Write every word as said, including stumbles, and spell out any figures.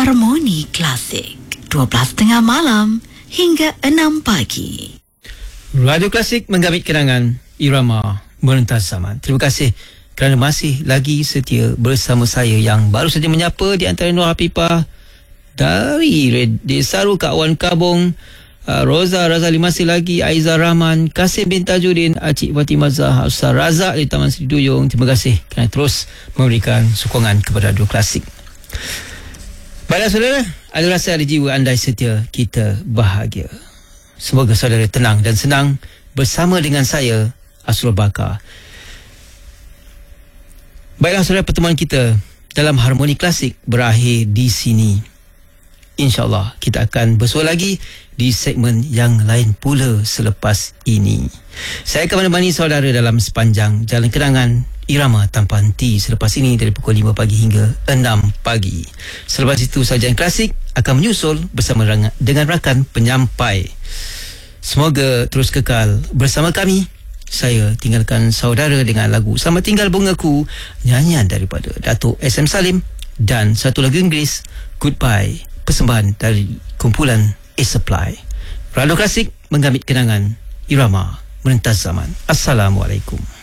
Harmoni Klasik, dua belas tiga puluh malam hingga enam pagi. Radio Klasik menggamit kenangan irama merentas zaman. Terima kasih kerana masih lagi setia bersama saya yang baru saja menyapa di antara Nur Hafifah dari Desaru, Kak Wan Kabung, uh, Roza Razali masih lagi, Aizah Rahman, Kasim bin Tajuddin, Acik Fatimah Zahar, Ustaz Razak di Taman Seri Duyung. Terima kasih kerana terus memberikan sokongan kepada Radio Klasik. Baiklah saudara, ada rasa ada jiwa andai setia kita bahagia. Semoga saudara tenang dan senang bersama dengan saya, Asrul Bakar. Baiklah saudara, pertemuan kita dalam Harmoni Klasik berakhir di sini. InsyaAllah kita akan bersua lagi di segmen yang lain pula selepas ini. Saya akan menemani saudara dalam sepanjang jalan kenangan irama tanpa henti selepas ini dari pukul lima pagi hingga enam pagi. Selepas itu Sajian Klasik akan menyusul bersama dengan rakan penyampai. Semoga terus kekal bersama kami. Saya tinggalkan saudara dengan lagu Selamat Tinggal Bungaku, nyanyian daripada Datuk S M Salim, dan satu lagu Inggeris, Goodbye, persembahan dari kumpulan A Supply. Radio Klasik menggamit kenangan irama merentas zaman. Assalamualaikum.